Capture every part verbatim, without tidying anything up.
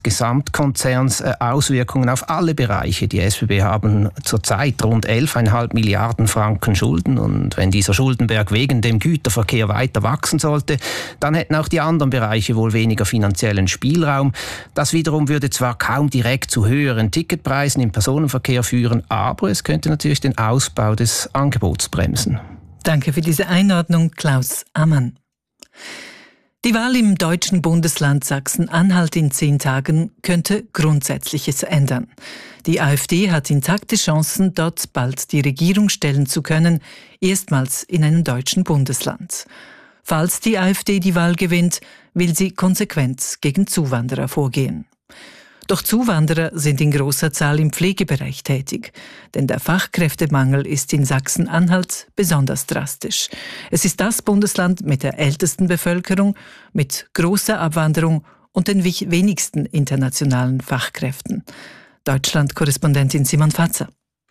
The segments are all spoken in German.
Gesamtkonzerns Auswirkungen auf alle Bereiche. Die S B B haben zurzeit rund elf Komma fünf Milliarden Franken Schulden und wenn dieser Schuldenberg wegen dem Güterverkehr weiter wachsen sollte, dann hätten auch die anderen Bereiche wohl weniger finanziellen Spielraum. Das wiederum würde zwar kaum direkt zu höheren Ticketpreisen im Personenverkehr führen, aber es könnte natürlich den Ausbau des Angebots bremsen. Danke für diese Einordnung, Klaus Ammann. Die Wahl im deutschen Bundesland Sachsen-Anhalt in zehn Tagen könnte Grundsätzliches ändern. Die AfD hat intakte Chancen, dort bald die Regierung stellen zu können, erstmals in einem deutschen Bundesland. Falls die AfD die Wahl gewinnt, will sie konsequent gegen Zuwanderer vorgehen. Doch Zuwanderer sind in großer Zahl im Pflegebereich tätig, denn der Fachkräftemangel ist in Sachsen-Anhalt besonders drastisch. Es ist das Bundesland mit der ältesten Bevölkerung, mit großer Abwanderung und den wenigsten internationalen Fachkräften. Deutschland-Korrespondentin Simon Fatzer.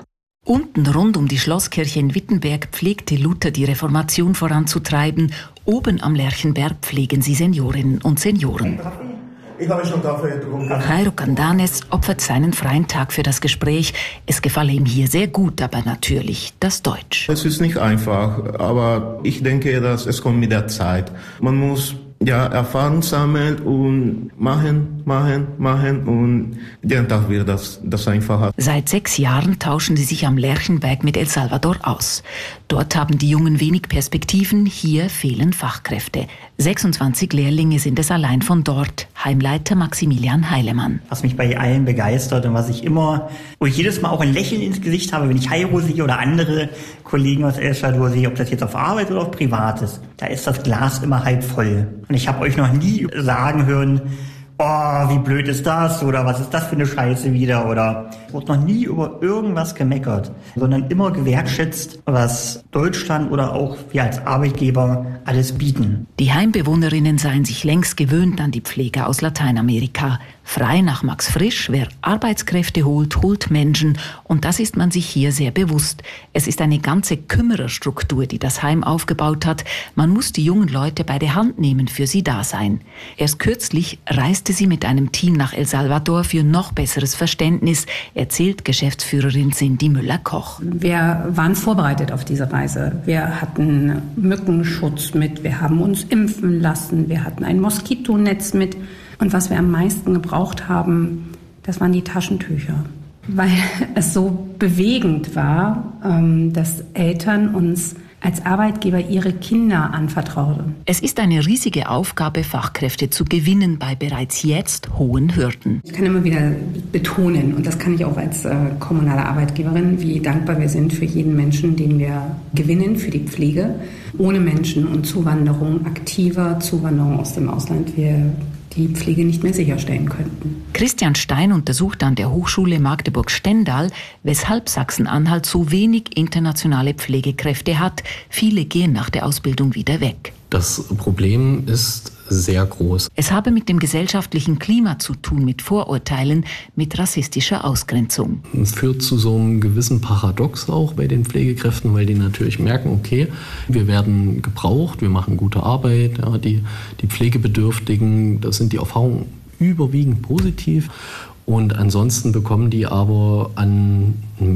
Unten rund um die Schlosskirche in Wittenberg pflegte Luther die Reformation voranzutreiben. Oben am Lerchenberg pflegen sie Seniorinnen und Senioren. Ich habe schon Kaffee getrunken. Jairo Candanes opfert seinen freien Tag für das Gespräch. Es gefalle ihm hier sehr gut, aber natürlich das Deutsch. Es ist nicht einfach, aber ich denke, dass es kommt mit der Zeit. Man muss ja Erfahrung sammeln und machen, machen, machen und jeden Tag wird das, das einfacher. Seit sechs Jahren tauschen sie sich am Lerchenberg mit El Salvador aus. Dort haben die Jungen wenig Perspektiven, hier fehlen Fachkräfte. sechsundzwanzig Lehrlinge sind es allein von dort. Heimleiter Maximilian Heilemann. Was mich bei allen begeistert und was ich immer, wo ich jedes Mal auch ein Lächeln ins Gesicht habe, wenn ich Jairo sehe oder andere Kollegen aus El Salvador sehe, ob das jetzt auf Arbeit oder auf Privat ist, da ist das Glas immer halb voll. Und ich habe euch noch nie sagen hören, oh, wie blöd ist das oder was ist das für eine Scheiße wieder oder es wurde noch nie über irgendwas gemeckert, sondern immer gewertschätzt, was Deutschland oder auch wir als Arbeitgeber alles bieten. Die Heimbewohnerinnen seien sich längst gewöhnt an die Pfleger aus Lateinamerika. Frei nach Max Frisch, wer Arbeitskräfte holt, holt Menschen und das ist man sich hier sehr bewusst. Es ist eine ganze Kümmererstruktur, die das Heim aufgebaut hat. Man muss die jungen Leute bei der Hand nehmen, für sie da sein. Erst kürzlich reiste sie mit einem Team nach El Salvador für noch besseres Verständnis, erzählt Geschäftsführerin Cindy Müller-Koch. Wir waren vorbereitet auf diese Reise. Wir hatten Mückenschutz mit, wir haben uns impfen lassen, wir hatten ein Moskitonetz mit. Und was wir am meisten gebraucht haben, das waren die Taschentücher. Weil es so bewegend war, dass Eltern uns als Arbeitgeber ihre Kinder anvertrauten. Es ist eine riesige Aufgabe, Fachkräfte zu gewinnen bei bereits jetzt hohen Hürden. Ich kann immer wieder betonen, und das kann ich auch als äh, kommunale Arbeitgeberin, wie dankbar wir sind für jeden Menschen, den wir gewinnen, für die Pflege. Ohne Menschen und Zuwanderung, aktiver Zuwanderung aus dem Ausland, wir die Pflege nicht mehr sicherstellen könnten. Christian Stein untersucht an der Hochschule Magdeburg-Stendal, weshalb Sachsen-Anhalt so wenig internationale Pflegekräfte hat. Viele gehen nach der Ausbildung wieder weg. Das Problem ist sehr groß. Es habe mit dem gesellschaftlichen Klima zu tun, mit Vorurteilen, mit rassistischer Ausgrenzung. Es führt zu so einem gewissen Paradox auch bei den Pflegekräften, weil die natürlich merken, okay, wir werden gebraucht, wir machen gute Arbeit, ja, die, die Pflegebedürftigen, das sind die Erfahrungen überwiegend positiv. Und ansonsten bekommen die aber an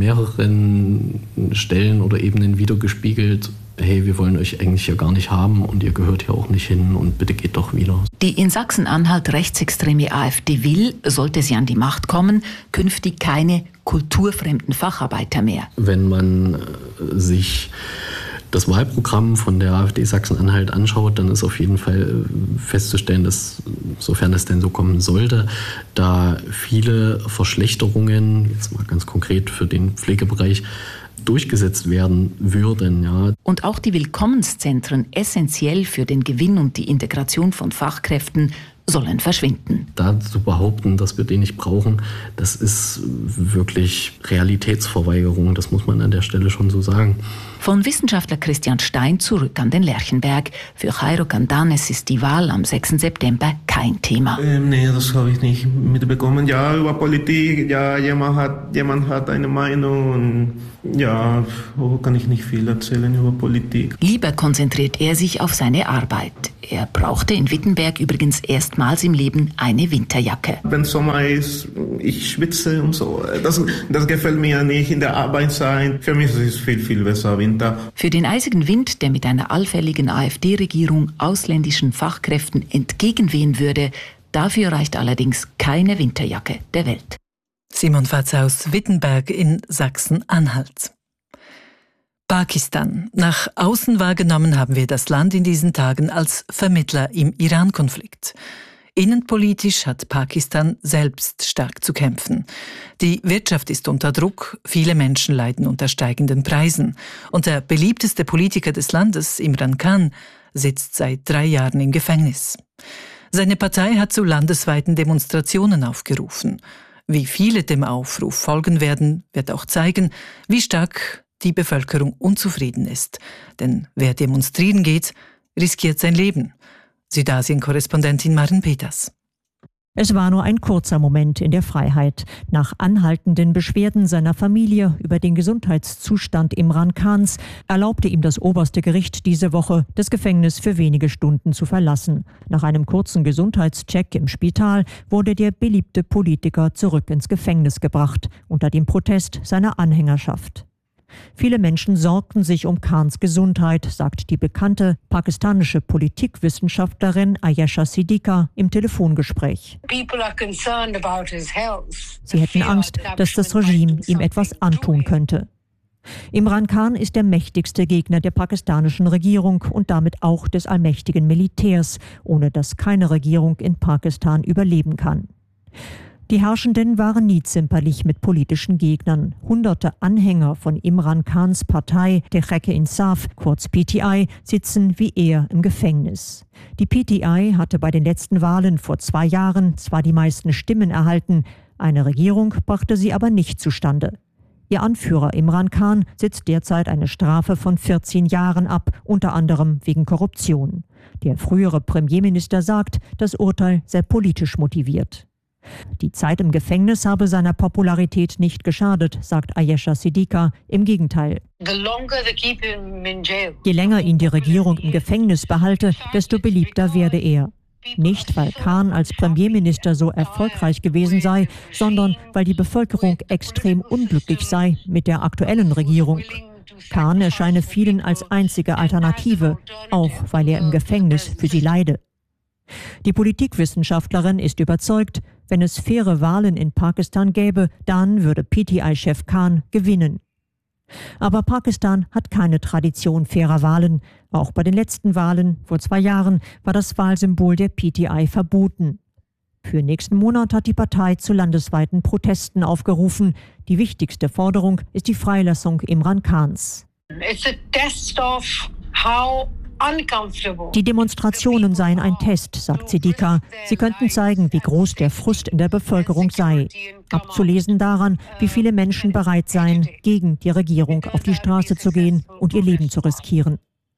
mehreren Stellen oder Ebenen wiedergespiegelt, hey, wir wollen euch eigentlich hier gar nicht haben und ihr gehört hier auch nicht hin und bitte geht doch wieder. Die in Sachsen-Anhalt rechtsextreme AfD will, sollte sie an die Macht kommen, künftig keine kulturfremden Facharbeiter mehr. Wenn man sich das Wahlprogramm von der AfD Sachsen-Anhalt anschaut, dann ist auf jeden Fall festzustellen, dass, sofern es denn so kommen sollte, da viele Verschlechterungen, jetzt mal ganz konkret für den Pflegebereich, durchgesetzt werden würden. Ja. Und auch die Willkommenszentren, essentiell für den Gewinn und die Integration von Fachkräften, sollen verschwinden. Da zu behaupten, dass wir den nicht brauchen, das ist wirklich Realitätsverweigerung, das muss man an der Stelle schon so sagen. Von Wissenschaftler Christian Stein zurück an den Lerchenberg. Für Jairo Candanes ist die Wahl am sechsten September kein Thema. Ähm, nee, das habe ich nicht mitbekommen. Ja, über Politik, ja, jemand hat, jemand hat eine Meinung und ja, kann ich nicht viel erzählen über Politik. Lieber konzentriert er sich auf seine Arbeit. Er brauchte in Wittenberg übrigens erstmals im Leben eine Winterjacke. Wenn Sommer ist, ich schwitze und so. Das, das gefällt mir nicht in der Arbeit sein. Für mich ist es viel, viel besser Winter. Für den eisigen Wind, der mit einer allfälligen AfD-Regierung ausländischen Fachkräften entgegenwehen würde, dafür reicht allerdings keine Winterjacke der Welt. Simon Fatz aus Wittenberg in Sachsen-Anhalt. Pakistan. Nach außen wahrgenommen haben wir das Land in diesen Tagen als Vermittler im Iran-Konflikt. Innenpolitisch hat Pakistan selbst stark zu kämpfen. Die Wirtschaft ist unter Druck, viele Menschen leiden unter steigenden Preisen. Und der beliebteste Politiker des Landes, Imran Khan, sitzt seit drei Jahren im Gefängnis. Seine Partei hat zu landesweiten Demonstrationen aufgerufen. Wie viele dem Aufruf folgen werden, wird auch zeigen, wie stark die Bevölkerung unzufrieden ist. Denn wer demonstrieren geht, riskiert sein Leben. Südasien-Korrespondentin Maren Peters. Es war nur ein kurzer Moment in der Freiheit. Nach anhaltenden Beschwerden seiner Familie über den Gesundheitszustand Imran Khans erlaubte ihm das oberste Gericht diese Woche, das Gefängnis für wenige Stunden zu verlassen. Nach einem kurzen Gesundheitscheck im Spital wurde der beliebte Politiker zurück ins Gefängnis gebracht, unter dem Protest seiner Anhängerschaft. Viele Menschen sorgten sich um Khans Gesundheit, sagt die bekannte pakistanische Politikwissenschaftlerin Ayesha Siddiqa im Telefongespräch. Sie hätten Angst, dass das Regime ihm etwas antun könnte. Imran Khan ist der mächtigste Gegner der pakistanischen Regierung und damit auch des allmächtigen Militärs, ohne das keine Regierung in Pakistan überleben kann. Die Herrschenden waren nie zimperlich mit politischen Gegnern. Hunderte Anhänger von Imran Khans Partei, Tehreek-e-Insaf, kurz P T I, sitzen wie er im Gefängnis. Die P T I hatte bei den letzten Wahlen vor zwei Jahren zwar die meisten Stimmen erhalten, eine Regierung brachte sie aber nicht zustande. Ihr Anführer Imran Khan sitzt derzeit eine Strafe von vierzehn Jahren ab, unter anderem wegen Korruption. Der frühere Premierminister sagt, das Urteil sei politisch motiviert. Die Zeit im Gefängnis habe seiner Popularität nicht geschadet, sagt Ayesha Siddiqa. Im Gegenteil. Je länger ihn die Regierung im Gefängnis behalte, desto beliebter werde er. Nicht, weil Khan als Premierminister so erfolgreich gewesen sei, sondern weil die Bevölkerung extrem unglücklich sei mit der aktuellen Regierung. Khan erscheine vielen als einzige Alternative, auch weil er im Gefängnis für sie leide. Die Politikwissenschaftlerin ist überzeugt, wenn es faire Wahlen in Pakistan gäbe, dann würde P T I-Chef Khan gewinnen. Aber Pakistan hat keine Tradition fairer Wahlen. Auch bei den letzten Wahlen vor zwei Jahren war das Wahlsymbol der P T I verboten. Für nächsten Monat hat die Partei zu landesweiten Protesten aufgerufen. Die wichtigste Forderung ist die Freilassung Imran Khans. It's a test of how Die Demonstrationen seien ein Test, sagt Siddiqa. Sie könnten zeigen, wie groß der Frust in der Bevölkerung sei. Abzulesen daran, wie viele Menschen bereit seien, gegen die Regierung auf die Straße zu gehen und ihr Leben zu riskieren.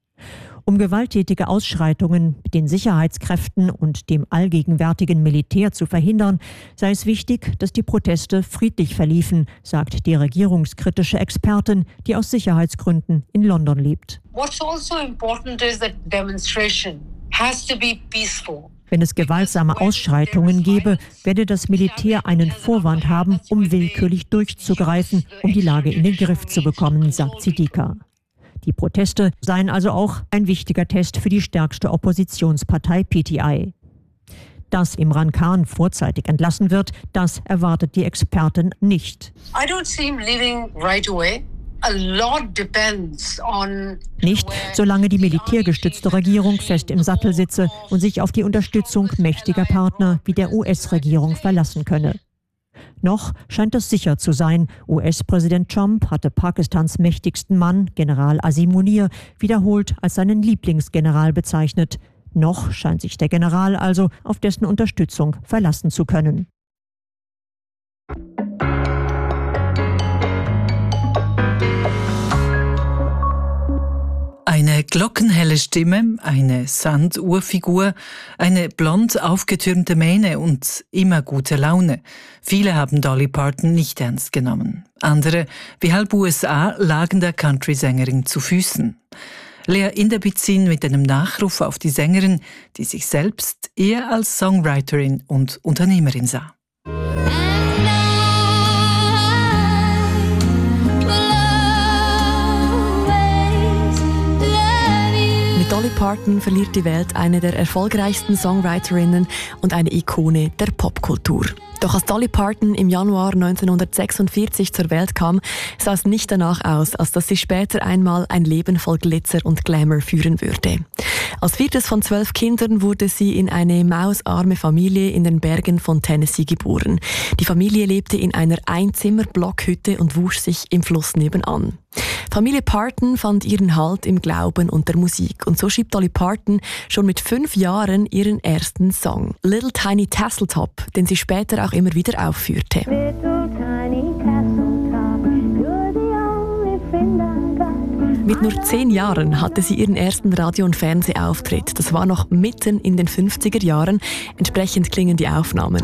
Um gewalttätige Ausschreitungen mit den Sicherheitskräften und dem allgegenwärtigen Militär zu verhindern, sei es wichtig, dass die Proteste friedlich verliefen, sagt die regierungskritische Expertin, die aus Sicherheitsgründen in London lebt. What's also important is that demonstration has to be peaceful. Wenn es gewaltsame Ausschreitungen gäbe, werde das Militär einen Vorwand haben, um willkürlich durchzugreifen, um die Lage in den Griff zu bekommen, sagt Siddiqa. Die Proteste seien also auch ein wichtiger Test für die stärkste Oppositionspartei P T I. Dass Imran Khan vorzeitig entlassen wird, das erwartet die Expertin nicht. I don't see him leaving right away. A lot depends on Nicht, solange die militärgestützte Regierung fest im Sattel sitze und sich auf die Unterstützung mächtiger Partner wie der U S-Regierung verlassen könne. Noch scheint es sicher zu sein. U S-Präsident Trump hatte Pakistans mächtigsten Mann, General Asim Munir, wiederholt als seinen Lieblingsgeneral bezeichnet. Noch scheint sich der General also auf dessen Unterstützung verlassen zu können. glockenhelle Stimme, eine Sanduhrfigur, eine blond aufgetürmte Mähne und immer gute Laune. Viele haben Dolly Parton nicht ernst genommen. Andere, wie halb U S A, lagen der Country-Sängerin zu Füßen. Lea Inderbizin mit einem Nachruf auf die Sängerin, die sich selbst eher als Songwriterin und Unternehmerin sah. Mit Dolly Parton verliert die Welt eine der erfolgreichsten Songwriterinnen und eine Ikone der Popkultur. Doch als Dolly Parton im Januar neunzehnhundertsechsundvierzig zur Welt kam, sah es nicht danach aus, als dass sie später einmal ein Leben voll Glitzer und Glamour führen würde. Als viertes von zwölf Kindern wurde sie in eine mausarme Familie in den Bergen von Tennessee geboren. Die Familie lebte in einer Einzimmer-Blockhütte und wusch sich im Fluss nebenan. Familie Parton fand ihren Halt im Glauben und der Musik. Und so schrieb Dolly Parton schon mit fünf Jahren ihren ersten Song, Little Tiny Tasseltop, den sie später auch immer wieder aufführte. Mit nur zehn Jahren hatte sie ihren ersten Radio- und Fernsehauftritt. Das war noch mitten in den fünfziger Jahren. Entsprechend klingen die Aufnahmen.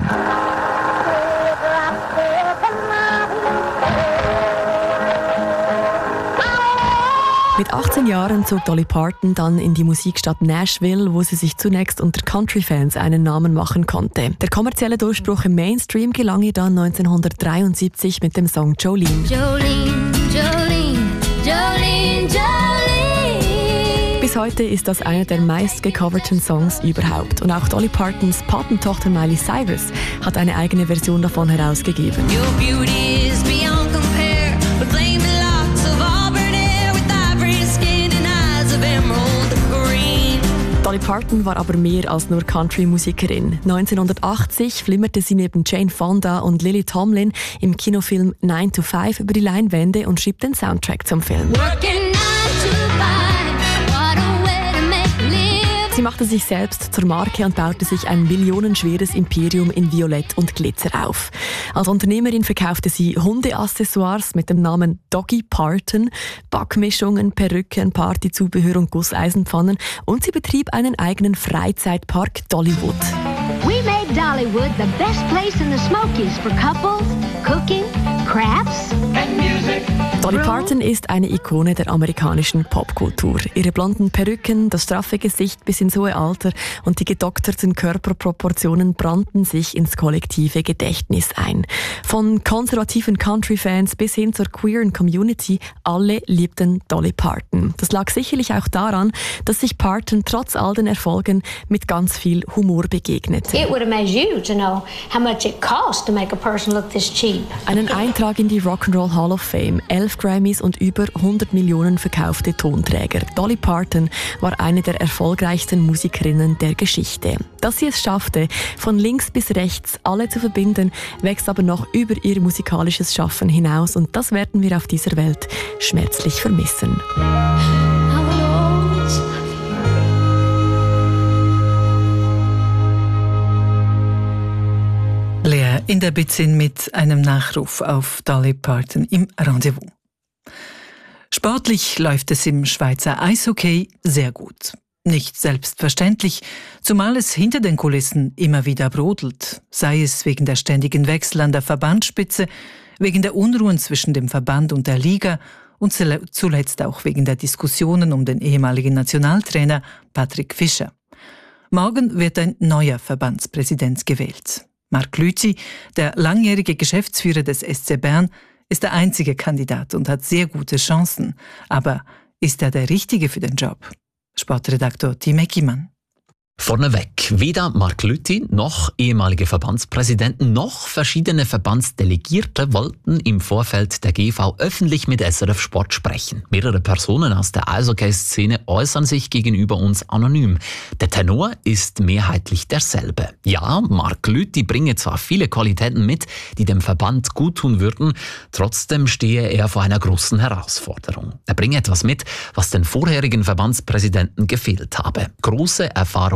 Mit achtzehn Jahren zog Dolly Parton dann in die Musikstadt Nashville, wo sie sich zunächst unter Country-Fans einen Namen machen konnte. Der kommerzielle Durchbruch im Mainstream gelang ihr dann neunzehnhundertdreiundsiebzig mit dem Song Jolene. Jolene, Jolene, Jolene, Jolene. Bis heute ist das einer der meistgecoverten Songs überhaupt. Und auch Dolly Partons Patentochter Miley Cyrus hat eine eigene Version davon herausgegeben. Your beauty is beyond compare, but blame the locks of auburn hair with ivory skin and eyes of emerald green. Dolly Parton war aber mehr als nur Country-Musikerin. neunzehnhundertachtzig flimmerte sie neben Jane Fonda und Lily Tomlin im Kinofilm nine to five über die Leinwände und schrieb den Soundtrack zum Film. Sie machte sich selbst zur Marke und baute sich ein millionenschweres Imperium in Violett und Glitzer auf. Als Unternehmerin verkaufte sie Hundeaccessoires mit dem Namen Doggy Parton, Backmischungen, Perücken, Partyzubehör und Gusseisenpfannen und sie betrieb einen eigenen Freizeitpark Dollywood. We made Dollywood the best place in the Smokies for couples, cooking, crafts and music. Dolly Parton ist eine Ikone der amerikanischen Popkultur. Ihre blonden Perücken, das straffe Gesicht bis ins hohe Alter und die gedokterten Körperproportionen brannten sich ins kollektive Gedächtnis ein. Von konservativen Country-Fans bis hin zur queeren Community, alle liebten Dolly Parton. Das lag sicherlich auch daran, dass sich Parton trotz all den Erfolgen mit ganz viel Humor begegnete. It would amaze you to know how much it costs to make a person look this cheap. Einen Eintrag in die Rock'n'Roll Hall of Fame, elf Grammys und über hundert Millionen verkaufte Tonträger. Dolly Parton war eine der erfolgreichsten Musikerinnen der Geschichte. Dass sie es schaffte, von links bis rechts alle zu verbinden, wächst aber noch über ihr musikalisches Schaffen hinaus und das werden wir auf dieser Welt schmerzlich vermissen. Lea Inderbizin mit einem Nachruf auf Dolly Parton im Rendezvous. Sportlich läuft es im Schweizer Eishockey sehr gut. Nicht selbstverständlich, zumal es hinter den Kulissen immer wieder brodelt, sei es wegen der ständigen Wechsel an der Verbandsspitze, wegen der Unruhen zwischen dem Verband und der Liga und zuletzt auch wegen der Diskussionen um den ehemaligen Nationaltrainer Patrick Fischer. Morgen wird ein neuer Verbandspräsident gewählt. Marc Lüthi, der langjährige Geschäftsführer des S C Bern, ist der einzige Kandidat und hat sehr gute Chancen. Aber ist er der Richtige für den Job? Sportredaktor Tim Eckimann. Vorneweg, weder Marc Lüthi noch ehemalige Verbandspräsidenten noch verschiedene Verbandsdelegierte wollten im Vorfeld der G V öffentlich mit S R F Sport sprechen. Mehrere Personen aus der Eishockey-Szene äußern sich gegenüber uns anonym. Der Tenor ist mehrheitlich derselbe. Ja, Marc Lüthi bringe zwar viele Qualitäten mit, die dem Verband guttun würden, trotzdem stehe er vor einer großen Herausforderung. Er bringe etwas mit, was den vorherigen Verbandspräsidenten gefehlt habe. Große Erfahrung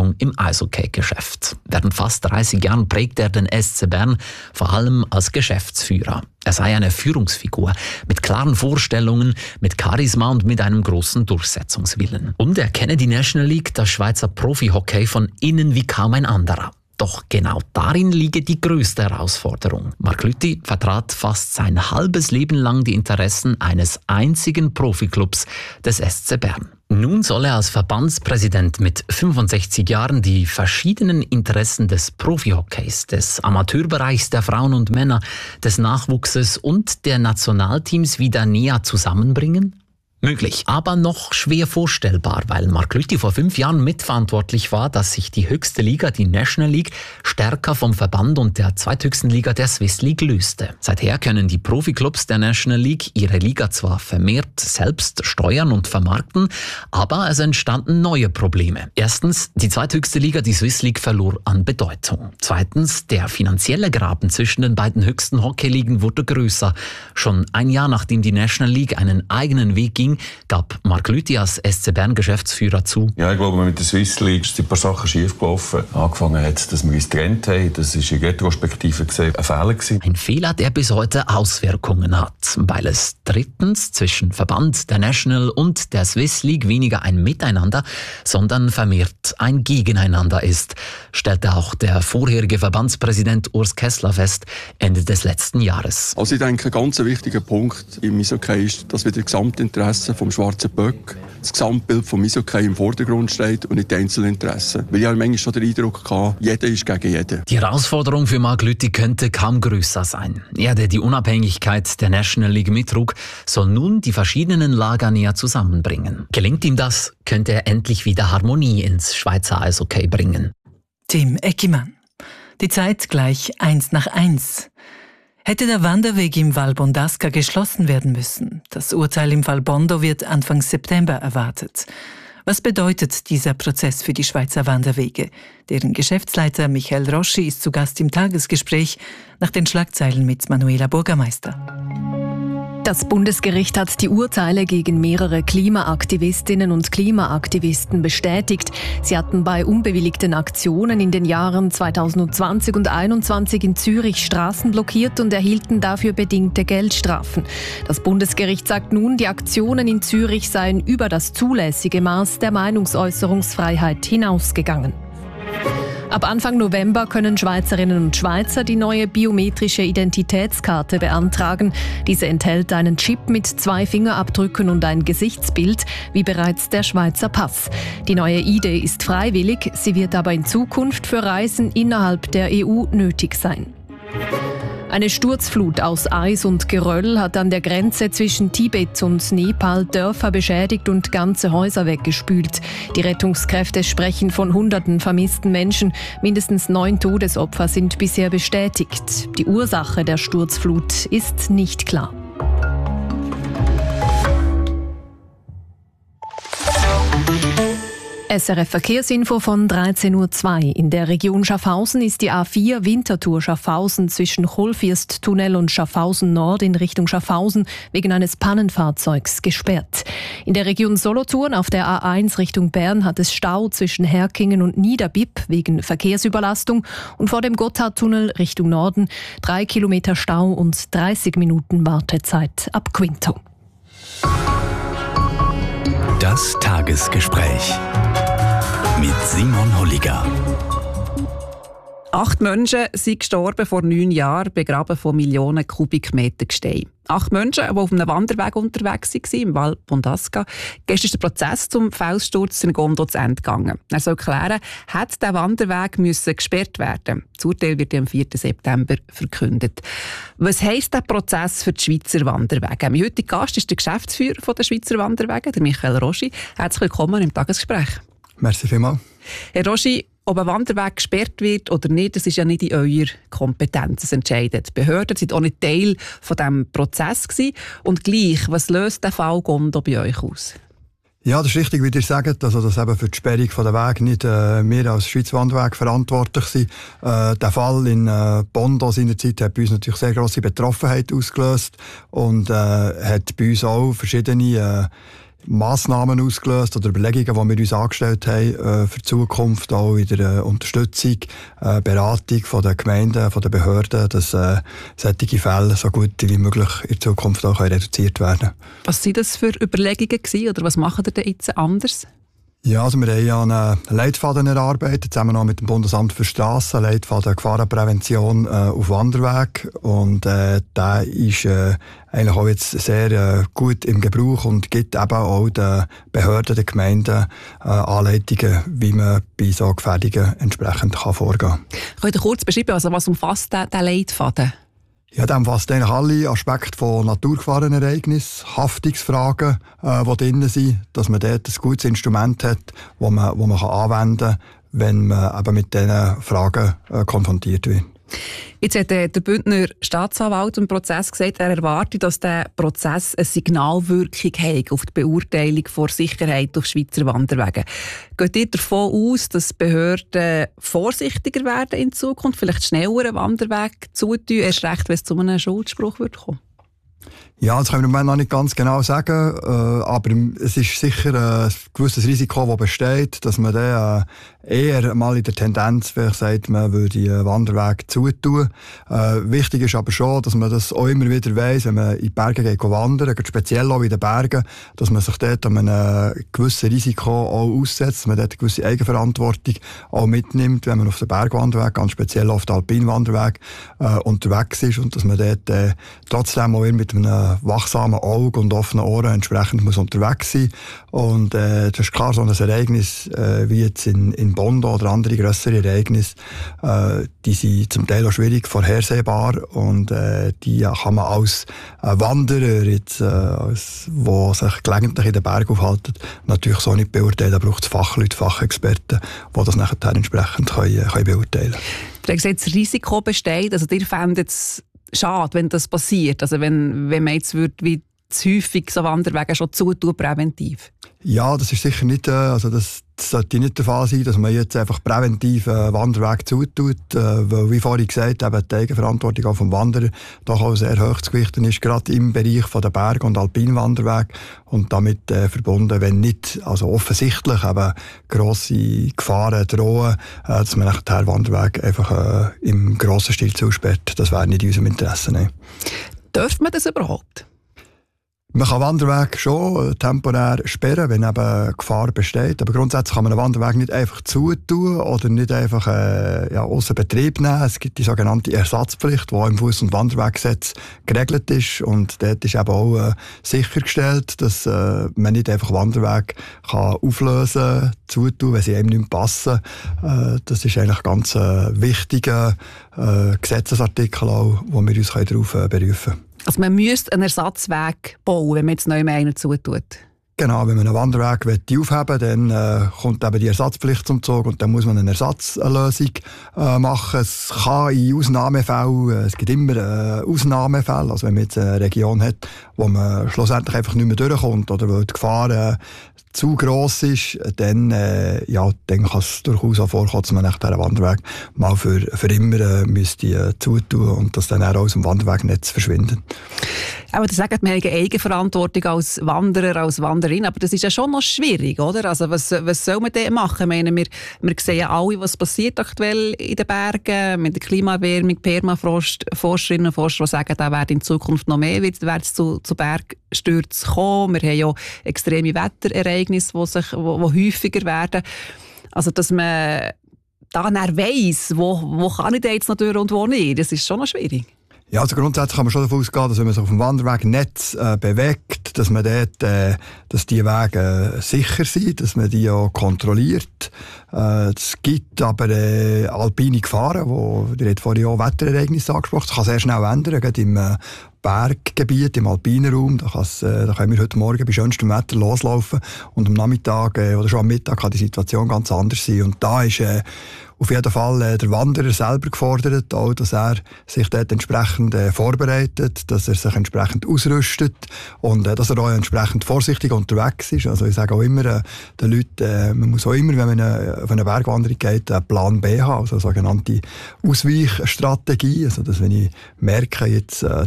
Erfahrung im Eishockey-Geschäft. Während fast dreißig Jahren prägt er den S C Bern, vor allem als Geschäftsführer. Er sei eine Führungsfigur mit klaren Vorstellungen, mit Charisma und mit einem großen Durchsetzungswillen. Und er kenne die National League, das Schweizer Profi-Hockey, von innen wie kaum ein anderer. Doch genau darin liege die größte Herausforderung. Mark Lüthi vertrat fast sein halbes Leben lang die Interessen eines einzigen Profiklubs, des S C Bern. Nun soll er als Verbandspräsident mit fünfundsechzig Jahren die verschiedenen Interessen des Profihockeys, des Amateurbereichs der Frauen und Männer, des Nachwuchses und der Nationalteams wieder näher zusammenbringen? Möglich, aber noch schwer vorstellbar, weil Mark Lüthi vor fünf Jahren mitverantwortlich war, dass sich die höchste Liga, die National League, stärker vom Verband und der zweithöchsten Liga, der Swiss League, löste. Seither können die Profiklubs der National League ihre Liga zwar vermehrt selbst steuern und vermarkten, aber es entstanden neue Probleme. Erstens, die zweithöchste Liga, die Swiss League, verlor an Bedeutung. Zweitens, der finanzielle Graben zwischen den beiden höchsten Hockeyligen wurde größer. Schon ein Jahr nachdem die National League einen eigenen Weg ging, gab Mark Lüthi als S C Bern-Geschäftsführer zu. Ja, ich glaube, mit der Swiss League sind ein paar Sachen schief gelaufen. Angefangen hat, dass wir uns getrennt haben. Das war in Retrospektive gesehen ein Fehler gewesen. Ein Fehler, der bis heute Auswirkungen hat, weil es drittens zwischen Verband, der National und der Swiss League weniger ein Miteinander, sondern vermehrt ein Gegeneinander ist, stellte auch der vorherige Verbandspräsident Urs Kessler fest, Ende des letzten Jahres. Also ich denke, ein ganz wichtiger Punkt im Eishockey ist, dass wir das Gesamtinteresse vom schwarzen Böck, das Gesamtbild vom Eishockey im Vordergrund steht und nicht die Einzelinteressen. Weil ich habe manchmal schon den Eindruck hatte, jeder ist gegen jeden. Die Herausforderung für Mark Lüthi könnte kaum größer sein. Er, der die Unabhängigkeit der National League mittrug, soll nun die verschiedenen Lager näher zusammenbringen. Gelingt ihm das, könnte er endlich wieder Harmonie ins Schweizer Eishockey bringen. Tim Eckimann. Die Zeit gleich eins nach eins. Hätte der Wanderweg im Val Bondasca geschlossen werden müssen? Das Urteil im Fall Bondo wird Anfang September erwartet. Was bedeutet dieser Prozess für die Schweizer Wanderwege? Deren Geschäftsleiter Michael Roschi ist zu Gast im Tagesgespräch nach den Schlagzeilen mit Manuela Burgermeister. Das Bundesgericht hat die Urteile gegen mehrere Klimaaktivistinnen und Klimaaktivisten bestätigt. Sie hatten bei unbewilligten Aktionen in den Jahren zweitausendzwanzig und zweitausendeinundzwanzig in Zürich Straßen blockiert und erhielten dafür bedingte Geldstrafen. Das Bundesgericht sagt nun, die Aktionen in Zürich seien über das zulässige Maß der Meinungsäußerungsfreiheit hinausgegangen. Ab Anfang November können Schweizerinnen und Schweizer die neue biometrische Identitätskarte beantragen. Diese enthält einen Chip mit zwei Fingerabdrücken und ein Gesichtsbild, wie bereits der Schweizer Pass. Die neue I D ist freiwillig, sie wird aber in Zukunft für Reisen innerhalb der E U nötig sein. Eine Sturzflut aus Eis und Geröll hat an der Grenze zwischen Tibet und Nepal Dörfer beschädigt und ganze Häuser weggespült. Die Rettungskräfte sprechen von hunderten vermissten Menschen. Mindestens neun Todesopfer sind bisher bestätigt. Die Ursache der Sturzflut ist nicht klar. S R F Verkehrsinfo von dreizehn Uhr zwei. In der Region Schaffhausen ist die A vier Winterthur Schaffhausen zwischen Cholfirsttunnel und Schaffhausen Nord in Richtung Schaffhausen wegen eines Pannenfahrzeugs gesperrt. In der Region Solothurn auf der A eins Richtung Bern hat es Stau zwischen Herkingen und Niederbipp wegen Verkehrsüberlastung und vor dem Gotthardtunnel Richtung Norden drei Kilometer Stau und dreißig Minuten Wartezeit ab Quinto. Das Tagesgespräch mit Simon Holliger. Acht Menschen sind gestorben vor neun Jahren, begraben von Millionen Kubikmeter Gestein. Acht Menschen, die auf einem Wanderweg unterwegs waren, im Val Bondasca. Gestern ist der Prozess zum Felssturz in Gondo zu Ende gegangen. Er soll klären, hat der Wanderweg müssen gesperrt werden. Das Urteil wird am vierten September verkündet. Was heisst der Prozess für die Schweizer Wanderwege? Mein heutiger Gast ist der Geschäftsführer der Schweizer Wanderwege, der Michael Roschi. Herzlich willkommen im Tagesgespräch. Merci vielmals. Herr Roschi, ob ein Wanderweg gesperrt wird oder nicht, das ist ja nicht in eurer Kompetenz. Das entscheidet. Die Behörden sind auch nicht Teil von diesem Prozess gewesen. Und gleich, was löst der Fall Gondo bei euch aus? Ja, das ist richtig, wie ihr sagt, also, dass eben für die Sperrung der Wege nicht äh, wir als Schweizer Wanderweg verantwortlich sind. Äh, der Fall in äh, Bondo seinerzeit hat bei uns natürlich sehr grosse Betroffenheit ausgelöst und äh, hat bei uns auch verschiedene äh, Massnahmen ausgelöst oder Überlegungen, die wir uns angestellt haben äh, für die Zukunft, auch in der äh, Unterstützung, äh, Beratung von den Gemeinden, von den Behörden, dass äh, solche Fälle so gut wie möglich in Zukunft auch reduziert werden können. Was waren das für Überlegungen gewesen, oder was machen ihr denn jetzt anders? Ja, also wir haben ja einen Leitfaden erarbeitet, zusammen auch mit dem Bundesamt für Strassen, Leitfaden Gefahrenprävention äh, auf Wanderweg. Und äh, der ist äh, eigentlich auch jetzt sehr äh, gut im Gebrauch und gibt eben auch den Behörden, den Gemeinden äh, Anleitungen, wie man bei so Gefährdungen entsprechend kann vorgehen kann. Könnt ihr kurz beschreiben, also was umfasst der, der Leitfaden? Ja, der umfasst eigentlich alle Aspekte von Naturgefahrenereignissen, Haftungsfragen, äh, die drin sind, dass man dort ein gutes Instrument hat, das man, wo man kann anwenden kann, wenn man eben mit diesen Fragen äh, konfrontiert wird. Jetzt hat der Bündner Staatsanwalt im Prozess gesagt, er erwartet, dass der Prozess eine Signalwirkung hat auf die Beurteilung der Sicherheit auf Schweizer Wanderwegen. Geht ihr davon aus, dass Behörden vorsichtiger werden in Zukunft, vielleicht schneller einen Wanderweg zutun, erst recht, wenn es zu einem Schuldspruch wird kommen? Ja, das können wir im Moment noch nicht ganz genau sagen, äh, aber es ist sicher ein gewisses Risiko, das besteht, dass man dann äh, eher mal in der Tendenz vielleicht sagt, man würde den Wanderweg zutun. Äh, wichtig ist aber schon, dass man das auch immer wieder weiss, wenn man in die Berge geht wandern, speziell auch in den Bergen, dass man sich dort an einem gewissen Risiko auch aussetzt, dass man dort eine gewisse Eigenverantwortung auch mitnimmt, wenn man auf den Bergwanderweg, ganz speziell auf den Alpinwanderweg äh, unterwegs ist und dass man dort äh, trotzdem auch mit einem wachsamen Auge und offenen Ohren entsprechend muss unterwegs sein. Und äh, das ist klar, so ein Ereignis äh, wie jetzt in, in Bondo oder andere grössere Ereignisse, äh, die sind zum Teil auch schwierig vorhersehbar und äh, die kann man als äh, Wanderer, jetzt, äh, als, wo sich gelegentlich in den Bergen aufhalten, natürlich so nicht beurteilen. Da braucht es Fachleute, Fachexperten, die das nachher entsprechend können, können beurteilen können. Du hast gesagt, das Risiko besteht, also ihr fändet es schade, wenn das passiert, also wenn, wenn man jetzt würde, wie zu häufig so Wanderwege schon zutun, präventiv? Ja, das ist sicher nicht, also das, das sollte nicht der Fall sein, dass man jetzt einfach präventiv einen Wanderweg zutut, weil, wie vorhin gesagt, eben die Eigenverantwortung auch vom Wanderer doch auch sehr hoch zu gewichten ist, gerade im Bereich der Berg- und Alpinwanderweg und damit äh, verbunden, wenn nicht, also offensichtlich eben grosse Gefahren drohen, äh, dass man nachher den Wanderweg einfach äh, im grossen Stil zusperrt. Das wäre nicht in unserem Interesse. Nein. Dürfte man das überhaupt? Man kann Wanderweg schon temporär sperren, wenn eben Gefahr besteht. Aber grundsätzlich kann man einen Wanderweg nicht einfach zutun oder nicht einfach äh, ja, ausser Betrieb nehmen. Es gibt die sogenannte Ersatzpflicht, die auch im Fuß- und Wanderweggesetz geregelt ist. Und dort ist eben auch äh, sichergestellt, dass äh, man nicht einfach Wanderweg kann auflösen, zutun, wenn sie einem nicht mehr passen. Äh, das ist eigentlich ganz äh, wichtiger äh, Gesetzesartikel, auch, wo wir uns darauf äh, berufen können. Also man müsste einen Ersatzweg bauen, wenn man jetzt neu mehr einen zutut? Genau, wenn man einen Wanderweg aufheben will, dann äh, kommt eben die Ersatzpflicht zum Zug und dann muss man eine Ersatzlösung äh, machen. Es kann in Ausnahmefällen, äh, es gibt immer äh, Ausnahmefälle, also wenn man jetzt eine Region hat, wo man schlussendlich einfach nicht mehr durchkommt oder wo die Gefahr äh, zu gross ist, dann, äh, ja, dann kann es durchaus auch vorkommen, dass man nach diesem Wanderweg mal für, für immer äh, müsste äh, zutun und dass dann auch aus dem Wanderwegnetz verschwindet. Aber das sagt, man hat eine Eigenverantwortung als Wanderer, als Wanderin, aber das ist ja schon noch schwierig, oder? Also was, was soll man denn machen? Ich meine, wir, wir sehen ja alle, was passiert aktuell in den Bergen, mit der Klimaerwärmung, Permafrost, Forscherinnen und Forscher, die sagen, da wird in Zukunft noch mehr wird, wird es zu, zu Bergstürzen kommen. Wir haben ja extreme Wetterereignisse, die sich, wo, wo häufiger werden. Also, dass man da dann weiss, wo, wo kann ich da jetzt noch durch und wo nicht, das ist schon noch schwierig. Ja, also grundsätzlich kann man schon davon ausgehen, dass wenn man sich auf dem Wanderwegnetz äh, bewegt, dass man dort, äh, dass die Wege äh, sicher sind, dass man die auch kontrolliert. Äh, es gibt aber äh, alpine Gefahren, wo, die hat vorhin auch Wetterereignisse angesprochen, das kann sehr schnell ändern, gerade im äh, Berggebiet, im alpinen Raum, da, äh, da können wir heute Morgen bei schönstem Wetter loslaufen und am Nachmittag äh, oder schon am Mittag kann die Situation ganz anders sein. Und da ist äh, auf jeden Fall äh, der Wanderer selber gefordert, auch, dass er sich dort entsprechend äh, vorbereitet, dass er sich entsprechend ausrüstet und äh, dass er auch entsprechend vorsichtig unterwegs ist. Also ich sage auch immer äh, den Leuten, äh, man muss auch immer, wenn man eine, auf eine Bergwanderung geht, einen Plan B haben, also eine sogenannte Ausweichstrategie. Also dass wenn ich merke, jetzt äh, das Wetter verändert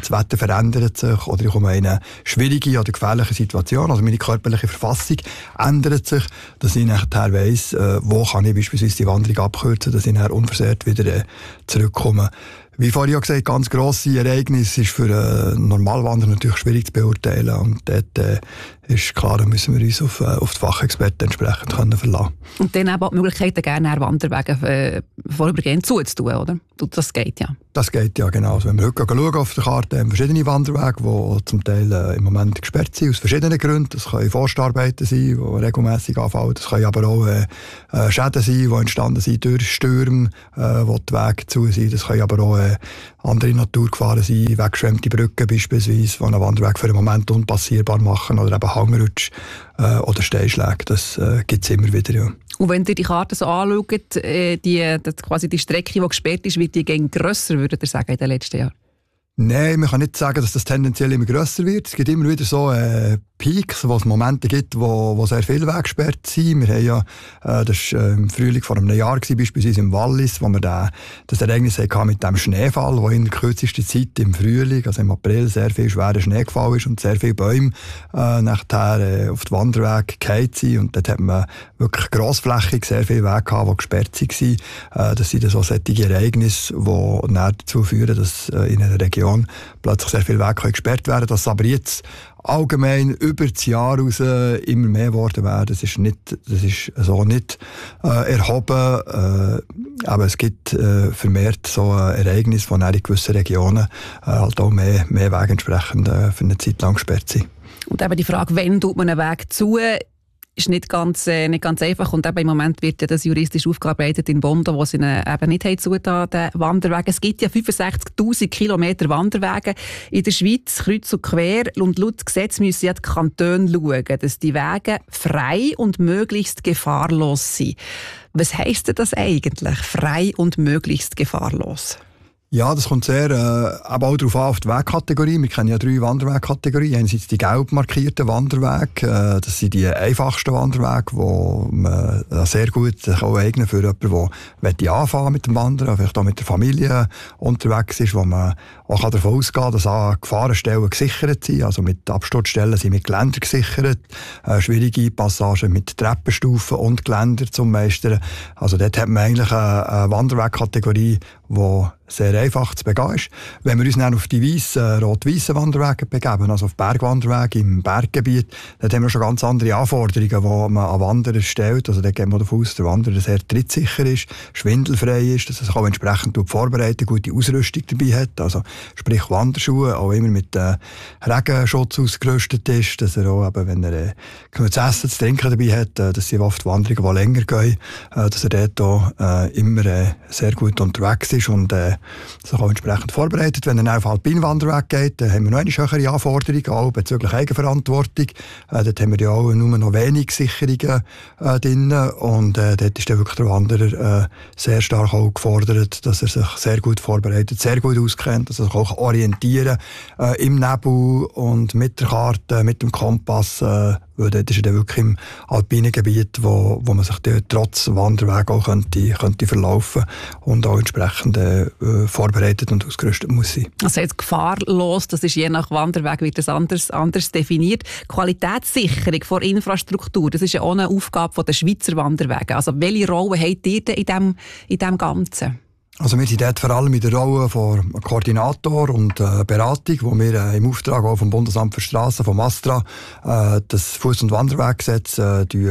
verändert sich oder ich komme in eine schwierige oder gefährliche Situation, also meine körperliche Verfassung ändert sich, dass ich nachher weiss, äh, wo kann ich beispielsweise die Wanderung abkürzen, dass ich nachher unversehrt wieder äh, zurückkomme. Wie vorhin auch gesagt, ganz grosse Ereignisse ist für einen Normalwanderer natürlich schwierig zu beurteilen. Und dort äh, ist klar, da müssen wir uns auf, äh, auf die Fachexperten entsprechend können verlassen. Und dann eben auch die Möglichkeit, gerne Wanderwege äh, vorübergehend zuzutun, oder? Das geht ja. Das geht ja, genau. Also wenn wir heute schauen auf der Karte, haben wir verschiedene Wanderwege, die zum Teil äh, im Moment gesperrt sind, aus verschiedenen Gründen. Das können Forstarbeiten sein, die regelmässig anfallen. Das können aber auch äh, äh, Schäden sein, die entstanden sind durch Stürme, äh, wo die Wege zu sind. Das können aber auch äh, andere Naturgefahren sein, weggeschwemmte Brücken beispielsweise, die einen Wanderweg für einen Moment unpassierbar machen, oder eben Hangrutsch äh, oder Steinschläge. Das äh, gibt es immer wieder, ja. Und wenn ihr die Karte so anschaut, äh, die, die, quasi die Strecke, die gesperrt ist, wird die gegen grösser, würdet ihr sagen, in den letzten Jahren? Nein, man kann nicht sagen, dass das tendenziell immer grösser wird. Es gibt immer wieder so äh, Peaks, wo es Momente gibt, wo, wo sehr viele Wege gesperrt sind. Wir haben ja, äh, das war äh, im Frühling vor einem Jahr, gewesen, beispielsweise im Wallis, wo wir da, das Ereignis hatten mit dem Schneefall, wo in der kürzesten Zeit im Frühling, also im April, sehr viel schwerer Schnee gefallen ist und sehr viele Bäume äh, nachher äh, auf die Wanderwege gefallen sind. Und dort hat man wirklich grossflächig sehr viele Wege gehabt, die gesperrt waren. Äh, das sind so solche Ereignisse, die dazu führen, dass äh, in einer Region plötzlich sehr viele Wege gesperrt werden können. Dass aber jetzt allgemein über das Jahr raus immer mehr geworden wäre, das ist, nicht, das ist so nicht äh, erhoben. Äh, aber es gibt äh, vermehrt so äh, Ereignisse, die in gewissen Regionen äh, halt auch mehr, mehr Wege entsprechend äh, für eine Zeit lang gesperrt sind. Und eben die Frage, wann tut man einen Weg zu, ist nicht ganz, äh, nicht ganz einfach. Und eben im Moment wird ja das juristisch aufgearbeitet in Bondo, wo sie ihn eben nicht haben zugetan, den Wanderwege. Es gibt ja fünfundsechzigtausend Kilometer Wanderwege in der Schweiz, kreuz und quer. Und laut Gesetz müssen ja die Kantone schauen, dass die Wege frei und möglichst gefahrlos sind. Was heisst denn das eigentlich, frei und möglichst gefahrlos? Ja, das kommt sehr äh, auch darauf an, auf die Wegkategorie. Wir kennen ja drei Wanderwegkategorien. Einerseits die gelb markierten Wanderwege. Äh, das sind die einfachsten Wanderwege, die man äh, sehr gut sich auch eignen für jemanden, der anfangen mit dem Wandern, vielleicht auch mit der Familie unterwegs ist, wo man auch davon ausgehen kann, dass auch Gefahrenstellen gesichert sind. Also mit Absturzstellen sind mit Geländer gesichert. Äh, schwierige Passagen mit Treppenstufen und Geländer zum Meistern. Also dort hat man eigentlich eine, eine Wanderwegkategorie, die sehr einfach zu begehen ist. Wenn wir uns dann auf die weissen, rot-weissen Wanderwege begeben, also auf Bergwanderwege im Berggebiet, dann haben wir schon ganz andere Anforderungen, die man an Wanderer stellt. Also da geht man davon aus, dass der Wanderer sehr trittsicher ist, schwindelfrei ist, dass er sich auch entsprechend vorbereitet, gute Ausrüstung dabei hat, also sprich Wanderschuhe, auch immer mit äh, Regenschutz ausgerüstet ist, dass er auch, eben, wenn er äh, genug zu essen, zu trinken dabei hat, äh, das sind oft Wanderungen, die länger gehen, äh, dass er dort auch, äh, immer äh, sehr gut unterwegs ist und äh, sich auch entsprechend vorbereitet. Wenn er auf Alpinwanderweg geht, dann haben wir noch eine höhere Anforderung, auch bezüglich Eigenverantwortung. Äh, dort haben wir ja auch nur noch wenig Sicherungen äh, drin und äh, dort ist dann wirklich der Wanderer äh, sehr stark auch gefordert, dass er sich sehr gut vorbereitet, sehr gut auskennt, dass er sich auch orientieren äh, im Nebel und mit der Karte, mit dem Kompass, äh, weil dort ist er dann wirklich im alpinen Gebiet, wo, wo man sich dort trotz Wanderweg auch könnte, könnte verlaufen und auch entsprechend äh, vorbereitet und ausgerüstet muss sein. Also jetzt gefahrlos, das ist je nach Wanderweg wird das anders, anders definiert. Qualitätssicherung von Infrastruktur, das ist ja auch eine Aufgabe der Schweizer Wanderwege. Also welche Rolle habt ihr denn in dem, in dem Ganzen? Also wir sind dort vor allem in der Rolle von Koordinator und äh, Beratung, wo wir äh, im Auftrag auch vom Bundesamt für Strassen, vom ASTRA, äh, das Fuss- und Wanderweggesetz äh, die,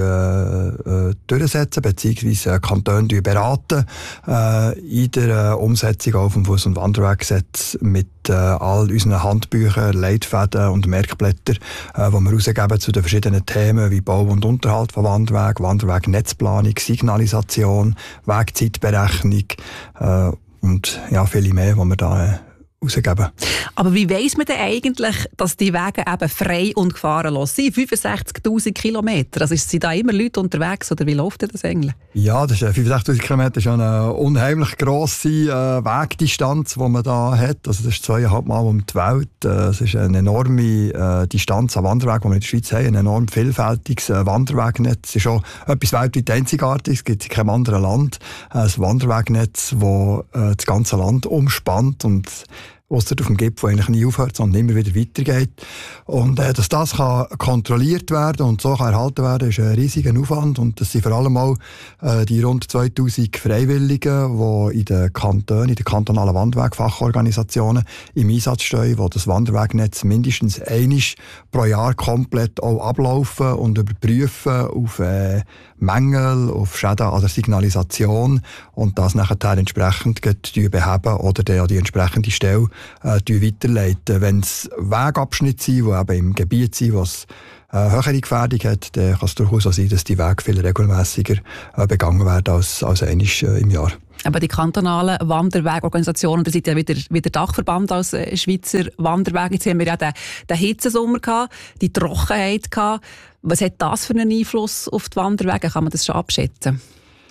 äh, durchsetzen, beziehungsweise äh, Kantone beraten äh, in der äh, Umsetzung auch vom Fuss- und Wanderweggesetz mit äh, all unseren Handbüchern, Leitfäden und Merkblätter, äh, die wir rausgeben zu den verschiedenen Themen wie Bau und Unterhalt von Wanderwegen, Wanderwegnetzplanung, Signalisation, Wegzeitberechnung, äh, und ja, viele mehr, die wir da äh, rausgeben. Aber wie weiss man denn eigentlich, dass die Wege eben frei und gefahrenlos sind? fünfundsechzigtausend Kilometer. Also sind da immer Leute unterwegs oder wie läuft das eigentlich? Ja, das ist, äh, fünfundsechzigtausend Kilometer ist eine unheimlich grosse äh, Wegdistanz, die man da hat. Also das ist zweieinhalb Mal um die Welt. Es ist eine enorme äh, Distanz an Wanderwegen, die wir in der Schweiz haben. Ein enorm vielfältiges äh, Wanderwegnetz. Es ist auch etwas weltweit Einzigartiges. Es gibt in keinem anderen Land äh, ein Wanderwegnetz, das äh, das ganze Land umspannt und ausser auf dem Gipfel eigentlich nie aufhört, sondern immer wieder weitergeht. Und äh, dass das kann kontrolliert werden und so kann erhalten werden, ist ein riesiger Aufwand. Und das sind vor allem auch äh, die rund zweitausend Freiwilligen, die in den Kantonen, in den kantonalen Wanderwegfachorganisationen im Einsatz stehen, die das Wanderwegnetz mindestens einmal pro Jahr komplett auch ablaufen und überprüfen auf äh, Mängel, auf Schäden an der Signalisation und das nachher entsprechend beheben oder die, die entsprechende Stelle äh, weiterleiten. Wenn es Wegabschnitte sind, die eben im Gebiet sind, wo es äh, höhere Gefährdung hat, dann kann es durchaus auch sein, dass die Wege viel regelmässiger äh, begangen werden als, als einmal äh, im Jahr. Aber die kantonalen Wanderwegorganisationen, da sind ja wieder, wieder Dachverband als äh, Schweizer Wanderwege. Jetzt haben wir ja den, den Hitzesommer gehabt, die Trockenheit gehabt. Was hat das für einen Einfluss auf die Wanderwege? Kann man das schon abschätzen?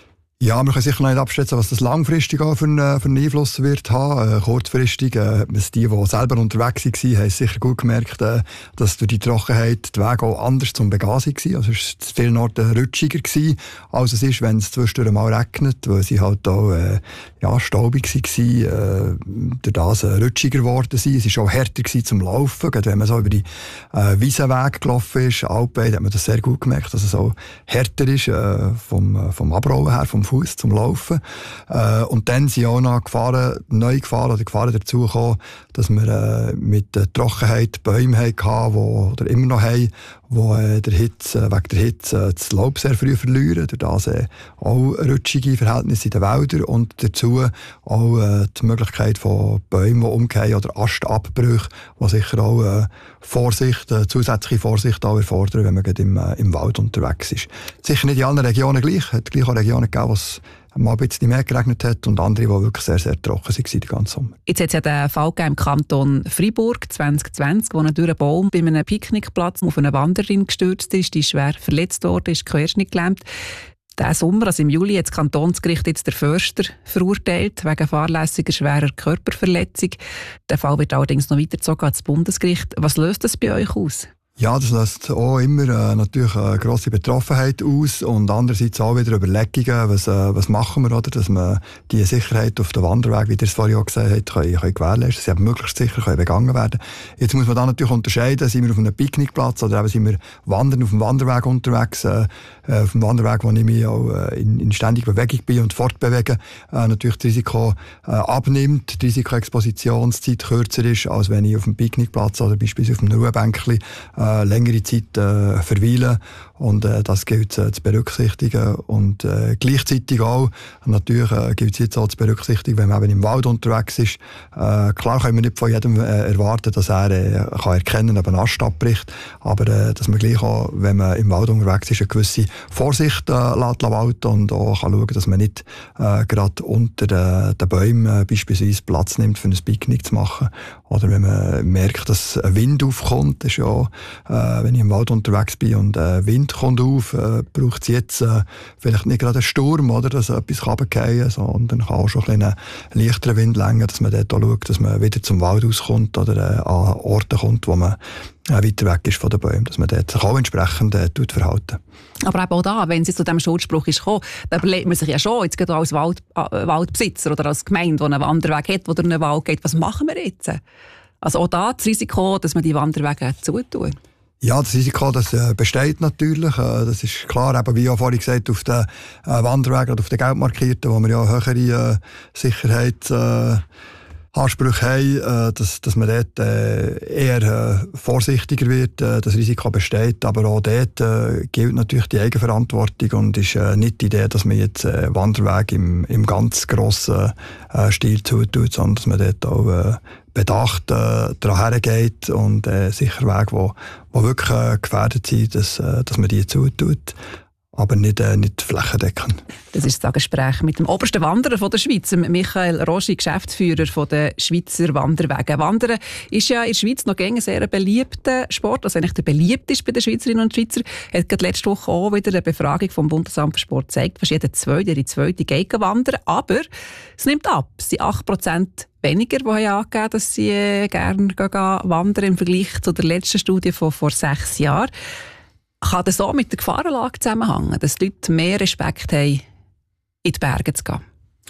Ja, wir können sicher noch nicht abschätzen, was das langfristig auch für einen, für einen Einfluss wird haben. Äh, kurzfristig, äh, die, die selber unterwegs waren, haben sicher gut gemerkt, äh, dass durch die Trockenheit die Wege auch anders zum Begehen waren. Also es war zu vielen Orten rutschiger gewesen, als es ist, wenn es zwischendurch mal regnet, weil sie halt auch äh, ja, staubig waren, äh, durch das äh, rutschiger geworden sind. Es war auch härter gewesen zum Laufen. Gerade wenn man so über die äh, Wiesenwege gelaufen ist, Alpen, hat man das sehr gut gemerkt, dass es auch härter ist äh, vom, vom Abrollen her, vom Fuß zum Laufen. Äh, und dann sind auch noch Gefahren, neue Gefahren oder Gefahren dazu gekommen, dass wir äh, mit der Trockenheit Bäume hatten, wo, oder immer noch haben, wo äh, der Hitze, wegen der Hitze äh, das Laub sehr früh verlieren. Durch das äh, auch rutschige Verhältnisse in den Wäldern und dazu auch äh, die Möglichkeit von Bäumen, die umgehen oder Astabbrüche, die sicher auch äh, Vorsicht, äh, zusätzliche Vorsicht auch erfordern, wenn man gerade im, äh, im Wald unterwegs ist. Sicher nicht in allen Regionen gleich. Es hat gleich auch Regionen gegeben, wo es mal ein bisschen mehr geregnet hat und andere, die wirklich sehr, sehr trocken waren den ganzen Sommer. Jetzt hat es ja den Fall im Kanton Freiburg zwanzig zwanzig, wo durch einen Baum bei einem Picknickplatz auf eine Wanderin gestürzt ist, die schwer verletzt wurde, ist querschnitt gelähmt. Diesen Sommer, also im Juli, hat das Kantonsgericht jetzt den Förster verurteilt wegen fahrlässiger schwerer Körperverletzung. Der Fall wird allerdings noch weitergezogen ans Bundesgericht. Was löst das bei euch aus? Ja, das löst auch immer äh, natürlich eine grosse Betroffenheit aus und andererseits auch wieder Überlegungen, was, äh, was machen wir, oder, dass man die Sicherheit auf dem Wanderweg, wie ihr es vorhin auch gesagt habt, können, können gewährleisten, sie möglichst sicher können begangen werden. Jetzt muss man dann natürlich unterscheiden, sind wir auf einem Picknickplatz oder eben sind wir wandern auf dem Wanderweg unterwegs, äh, auf dem Wanderweg, wo ich mich auch äh, in, in ständiger Bewegung bin und fortbewege, äh, natürlich das Risiko äh, abnimmt, die Risikoexpositionszeit kürzer ist, als wenn ich auf dem Picknickplatz oder beispielsweise auf einem Ruhebänkchen äh, längere Zeit äh, verweilen und äh, das gilt äh, zu berücksichtigen und äh, gleichzeitig auch natürlich äh, gilt es jetzt auch zu berücksichtigen, wenn man eben im Wald unterwegs ist. Äh, klar können wir nicht von jedem äh, erwarten, dass er äh, kann erkennen, ob ein Ast abbricht, aber äh, dass man gleich auch, wenn man im Wald unterwegs ist, eine gewisse Vorsicht äh, lässt walten und auch kann schauen, dass man nicht äh, gerade unter den, den Bäumen äh, beispielsweise Platz nimmt, für ein Picknick zu machen. Oder wenn man merkt, dass ein Wind aufkommt, ist ja Äh, wenn ich im Wald unterwegs bin und äh, Wind kommt auf, äh, braucht es jetzt äh, vielleicht nicht gerade einen Sturm, oder, dass etwas runterfallen kann, sondern kann auch schon ein einen leichteren Wind länger, dass man dort auch schaut, dass man wieder zum Wald auskommt oder äh, an Orte kommt, wo man äh, weiter weg ist von den Bäumen, dass man dort sich auch entsprechend äh, verhalten. Aber eben auch da, wenn es zu diesem Schuldspruch ist gekommen, dann überlegt man sich ja schon, jetzt gerade als Wald, äh, Waldbesitzer oder als Gemeinde, die einen Wanderweg hat, der durch einen Wald geht, was machen wir jetzt? Also auch da das Risiko, dass man die Wanderwege zutun. Ja, das Risiko, das äh, besteht natürlich. Äh, das ist klar, eben, wie auch vorhin gesagt, auf den äh, Wanderwegen oder auf den Geldmarkierten, wo wir ja höhere äh, Sicherheit äh, Ansprüche haben, äh, dass, dass man dort äh, eher äh, vorsichtiger wird. Äh, das Risiko besteht, aber auch dort äh, gilt natürlich die Eigenverantwortung und ist äh, nicht die Idee, dass man jetzt äh, Wanderweg im, im ganz grossen äh, Stil zutut, sondern dass man dort auch äh, bedacht äh, daran hergeht und äh, sicher Wege, wo, wo wirklich äh, gefährdet sind, dass, äh, dass man die zutut, aber nicht, äh, nicht flächendeckend. Das ist das Gespräch mit dem obersten Wanderer von der Schweiz, Michael Roschi, Geschäftsführer von der Schweizer Wanderwege. Wandern ist ja in der Schweiz noch ein sehr beliebter Sport, also eigentlich der beliebteste bei den Schweizerinnen und Schweizer. Hat gerade letzte Woche auch wieder eine Befragung vom Bundesamt für Sport gezeigt, fast jeder Zweite, jede Zweite geht wandern, aber es nimmt ab. Es sind acht Prozent weniger, die haben angegeben, dass sie äh, gerne wandern im Vergleich zu der letzten Studie von vor sechs Jahren. Kann das so mit der Gefahrenlage zusammenhängen, dass die Leute mehr Respekt haben, in die Berge zu gehen?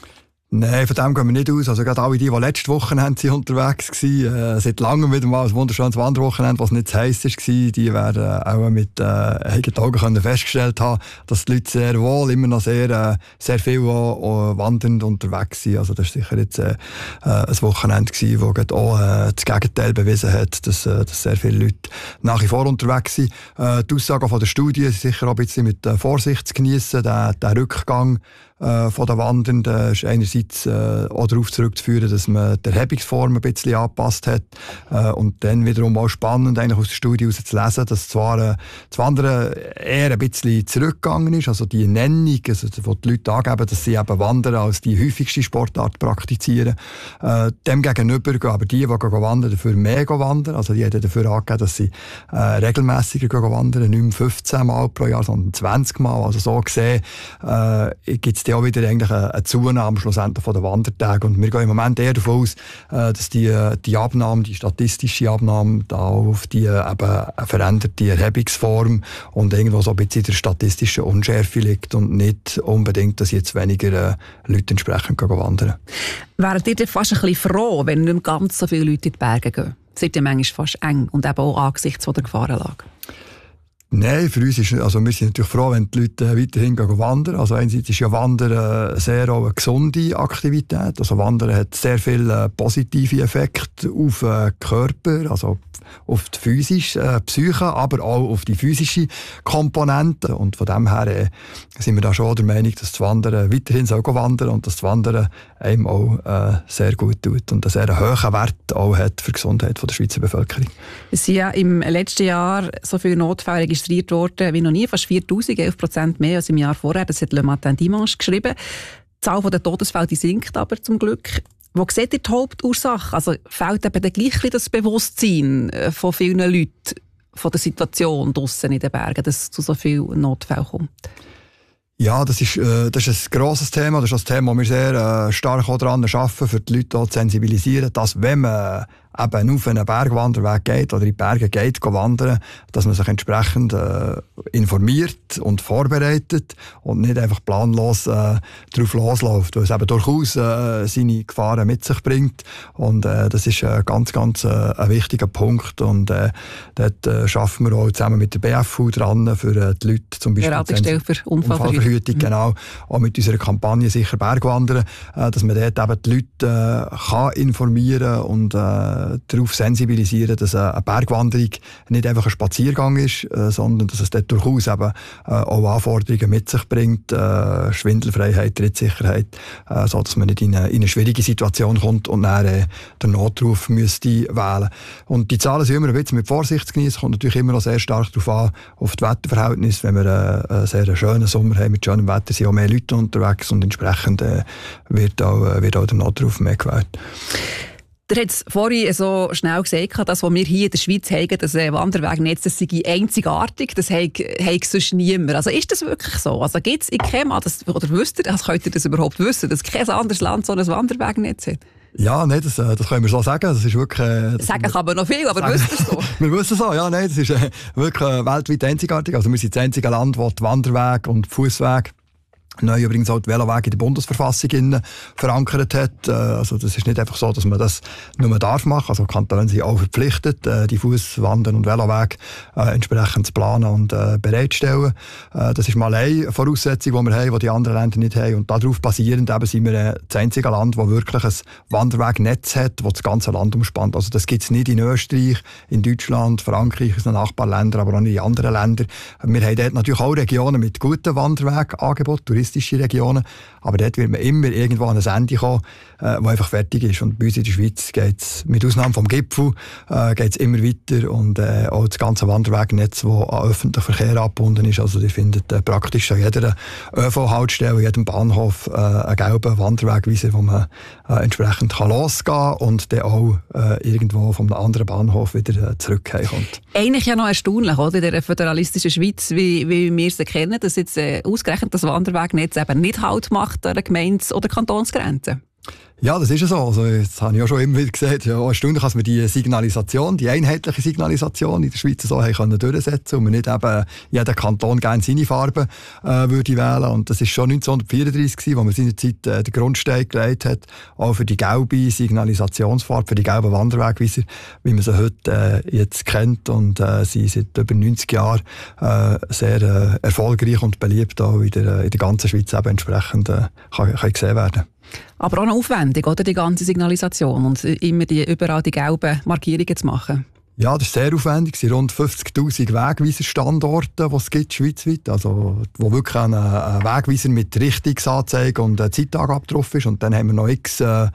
Nein, von dem gehen wir nicht aus. Also gerade alle die, die letzte Woche sind unterwegs waren, äh, seit langem wieder mal ein wunderschönes Wanderwochenende, was nicht zu heiss war, die werden auch mit äh, eigenen Augen können festgestellt haben, dass die Leute sehr wohl immer noch sehr, äh, sehr viel auch, auch wandernd unterwegs sind. Also das war sicher jetzt äh, ein Wochenende gewesen, wo gerade auch äh, das Gegenteil bewiesen hat, dass, äh, dass sehr viele Leute nach wie vor unterwegs sind. Äh, die Aussagen von der Studie sind sicher auch ein bisschen mit äh, Vorsicht zu geniessen. Der, der Rückgang äh, von den Wandernden ist einerseits äh, auch darauf zurückzuführen, dass man die Erhebungsform ein bisschen angepasst hat. Äh, und dann wiederum auch spannend, eigentlich aus der Studie heraus zu lesen, dass zwar äh, das Wandern eher ein bisschen zurückgegangen ist, also die Nennung, also, wo die Leute angeben, dass sie eben Wandern als die häufigste Sportart praktizieren. Äh, demgegenüber gehen aber die, die wandern, dafür mehr wandern. Also die haben dafür angegeben, dass sie äh, regelmässiger wandern, nicht mehr fünfzehn Mal pro Jahr, sondern zwanzig Mal. Also so gesehen äh, gibt es auch wieder eigentlich eine, eine Zunahme schlussendlich von den Wandertagen. Und wir gehen im Moment eher davon aus, äh, dass die, die Abnahme, die statistische Abnahme, da auf die äh, eben eine veränderte Erhebungsform und irgendwo so ein bisschen in der statistischen Unschärfe liegt und nicht unbedingt, dass jetzt weniger äh, Leute entsprechend gehen wandern. Wären ihr denn fast ein bisschen froh, wenn nicht mehr ganz so viele Leute in die Berge gehen? Es wird ja manchmal fast eng und eben auch angesichts der Gefahrenlage. Nein, für uns ist, also wir sind natürlich froh, wenn die Leute äh, weiterhin gehen wandern. Also einerseits ist ja Wandern äh, sehr auch eine gesunde Aktivität. Also Wandern hat sehr viele äh, positive Effekte auf den äh, Körper, also auf die physische äh, Psyche, aber auch auf die physische Komponente. Und von dem her äh, sind wir da schon der Meinung, dass das Wandern weiterhin soll wandern und dass das Wandern einem auch äh, sehr gut tut und einen sehr hohen Wert auch hat für die Gesundheit der Schweizer Bevölkerung. Es sind ja im letzten Jahr so viele Notfälle registriert worden wie noch nie, fast viertausend, elf Prozent mehr als im Jahr vorher. Das hat Le Matin Dimanche geschrieben. Die Zahl der Todesfälle die sinkt aber zum Glück. Wo seht ihr die Hauptursache? Also fehlt eben dann gleich das Bewusstsein von vielen Leuten von der Situation draussen in den Bergen, dass es zu so vielen Notfällen kommt? Ja, das ist, äh, das ist ein grosses Thema. Das ist ein Thema, wo wir sehr äh, stark auch daran arbeiten, für die Leute auch zu sensibilisieren, dass wenn man eben auf einen Bergwanderweg geht oder in die Berge geht, geht wandern, dass man sich entsprechend äh, informiert und vorbereitet und nicht einfach planlos äh, darauf losläuft, weil es eben durchaus äh, seine Gefahren mit sich bringt. Und äh, das ist äh, ganz, ganz äh, ein wichtiger Punkt. Und äh, dort äh, arbeiten wir auch zusammen mit der B F U dran, für äh, die Leute zum Beispiel Beratungsstelle für Unfallverhütung, Unfallverhütung, genau, auch mit unserer Kampagne «Sicher Bergwandern», äh, dass man dort eben die Leute äh, kann informieren und äh, darauf sensibilisieren, dass eine Bergwanderung nicht einfach ein Spaziergang ist, äh, sondern dass es dort durchaus eben äh, auch Anforderungen mit sich bringt, äh, Schwindelfreiheit, Trittsicherheit, äh, so dass man nicht in eine, in eine schwierige Situation kommt und dann äh, den Notruf müsste wählen. Und die Zahlen sind immer ein bisschen mit Vorsicht zu genießen, kommt natürlich immer noch sehr stark darauf an, auf das Wetterverhältnis. Wenn wir äh, einen sehr schönen Sommer haben mit schönem Wetter, sind auch mehr Leute unterwegs und entsprechend äh, wird, auch, wird auch der Notruf mehr gewählt. Der hat es vorhin so schnell gesagt, dass was wir hier in der Schweiz haben, das Wanderwegnetz, das sei einzigartig, das hat sonst niemand. Also ist das wirklich so? Also gibt es in keinem, das, oder wisst ihr, also könnt ihr das überhaupt wissen, dass kein anderes Land so ein Wanderwegnetz hat? Ja, nein, das, das können wir so sagen. Das ist wirklich, äh, sagen kann man noch viel, aber sagen, wisst ihr es so? Wir wissen es so, ja, nein, das ist äh, wirklich äh, weltweit einzigartig. Also wir sind das einzige Land, das die Wanderwege und die Fusswege, neu übrigens auch die Velowege in der Bundesverfassung verankert hat. Also das ist nicht einfach so, dass man das nur darf machen. Also Kantone sind auch verpflichtet, die Fußwandern und Velowege äh, entsprechend zu planen und äh, bereitstellen. Äh, das ist mal eine Voraussetzung, die wir haben, die die anderen Länder nicht haben. Und darauf basierend eben sind wir das einzige Land, das wirklich ein Wanderwegnetz hat, das das ganze Land umspannt. Also das gibt es nicht in Österreich, in Deutschland, Frankreich, in den Nachbarländern, aber auch nicht in anderen Ländern. Wir haben dort natürlich auch Regionen mit guten Wanderwegangeboten, Regionen, aber dort wird man immer irgendwo an ein Ende kommen, äh, wo einfach fertig ist. Und bei uns in der Schweiz geht es, mit Ausnahme vom Gipfel, äh, geht's immer weiter und äh, auch das ganze Wanderwegnetz, das an öffentlichen Verkehr angebunden ist. Also ihr findet äh, praktisch an jeder ÖV-Haltestelle, jedem Bahnhof äh, einen gelben Wanderwegweiser, wo man äh, entsprechend kann losgehen kann und dann auch äh, irgendwo vom anderen Bahnhof wieder äh, zurückkommt. Eigentlich ja noch erstaunlich, oder, in der föderalistischen Schweiz, wie, wie wir sie kennen, dass jetzt äh, ausgerechnet das Wanderwegnetz eben nicht Halt macht an der Gemeindes- oder Kantonsgrenze. Ja, das ist ja so. Also, jetzt habe ich auch schon immer wieder gesagt, ja, erstaunlich, dass wir die Signalisation, die einheitliche Signalisation in der Schweiz so haben können durchsetzen und wir nicht eben jeder Kanton gerne seine Farbe äh, würde wählen. Und das ist schon neunzehnhundertvierunddreissig gewesen, wo man seinerzeit äh, den Grundstein gelegt hat, auch für die gelbe Signalisationsfarbe, für die gelben Wanderwegweiser, wie man sie heute äh, jetzt kennt. Und äh, sie sind seit über neunzig Jahren äh, sehr äh, erfolgreich und beliebt auch in der, in der ganzen Schweiz eben entsprechend äh, kann, kann gesehen werden. Aber auch noch aufwendig, oder, die ganze Signalisation und immer die, überall die gelben Markierungen zu machen. Ja, das ist sehr aufwendig. Es sind rund fünfzigtausend Wegweiser-Standorte, die es gibt, schweizweit. Also, wo wirklich ein, ein Wegweiser mit Richtungsanzeige und ein Zeittag drauf ist. Und dann haben wir noch x äh,